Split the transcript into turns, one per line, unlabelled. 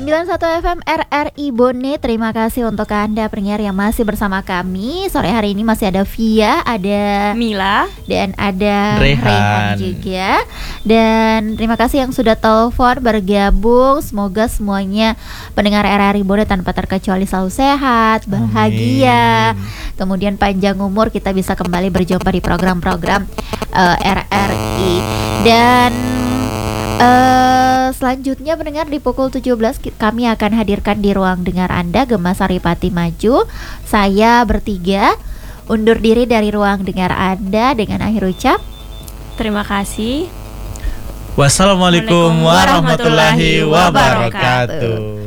91 FM RRI Bone. Terima kasih untuk Anda pendengar yang masih bersama kami. Sore hari ini masih ada Via, ada
Mila,
dan ada
Rehan
juga. Dan terima kasih yang sudah telepon bergabung. Semoga semuanya pendengar RRI Bone tanpa terkecuali selalu sehat, bahagia.
Amin.
Kemudian panjang umur, kita bisa kembali berjumpa di program-program RRI. Dan selanjutnya pendengar di pukul 17 kami akan hadirkan di ruang dengar Anda Gemma Saripati Maju. Saya bertiga undur diri dari ruang dengar Anda dengan akhir ucap
terima kasih.
Wassalamualaikum warahmatullahi wabarakatuh.